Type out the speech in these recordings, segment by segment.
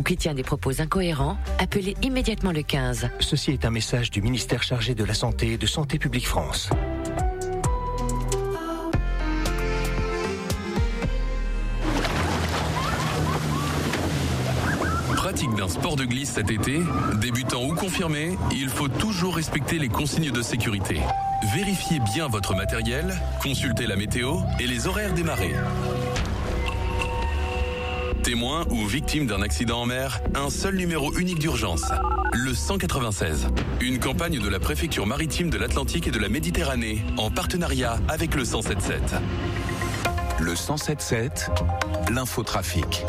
qui tient des propos incohérents, appelez immédiatement le 15. Ceci est un message du ministère chargé de la Santé et de Santé publique France. Pratique d'un sport de glisse cet été, débutant ou confirmé, il faut toujours respecter les consignes de sécurité. Vérifiez bien votre matériel, consultez la météo et les horaires des marées. Témoin ou victime d'un accident en mer, un seul numéro unique d'urgence, le 196. Une campagne de la préfecture maritime de l'Atlantique et de la Méditerranée, en partenariat avec le 177. Le 177, l'infotrafic.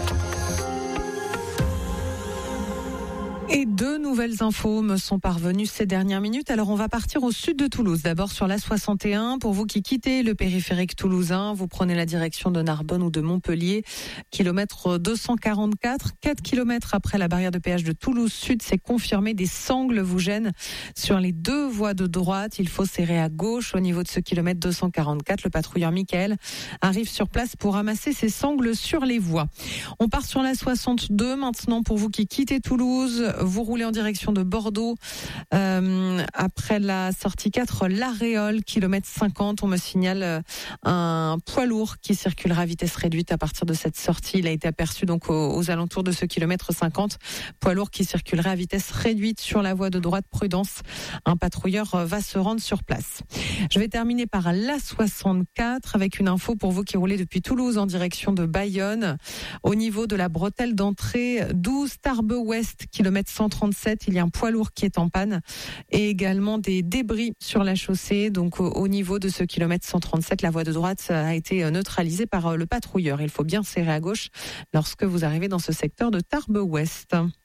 Et deux nouvelles infos me sont parvenues ces dernières minutes. Alors on va partir au sud de Toulouse. D'abord sur la 61. Pour vous qui quittez le périphérique toulousain, vous prenez la direction de Narbonne ou de Montpellier. Kilomètre 244, 4 kilomètres après la barrière de péage de Toulouse Sud, c'est confirmé. Des sangles vous gênent sur les deux voies de droite. Il faut serrer à gauche au niveau de ce kilomètre 244. Le patrouilleur Michael arrive sur place pour ramasser ces sangles sur les voies. On part sur la 62 maintenant. Pour vous qui quittez Toulouse, vous roulez en direction de Bordeaux après la sortie 4, l'Aréole, kilomètre 50. On me signale un poids lourd qui circulera à vitesse réduite à partir de cette sortie. Il a été aperçu donc aux alentours de ce kilomètre 50. Poids lourd qui circulera à vitesse réduite sur la voie de droite. Prudence, un patrouilleur va se rendre sur place. Je vais terminer par la 64 avec une info pour vous qui roulez depuis Toulouse en direction de Bayonne. Au niveau de la bretelle d'entrée 12 Tarbes Ouest, kilomètre 137, il y a un poids lourd qui est en panne et également des débris sur la chaussée. Donc au niveau de ce kilomètre 137, la voie de droite a été neutralisée par le patrouilleur. Il faut bien serrer à gauche lorsque vous arrivez dans ce secteur de Tarbes Ouest.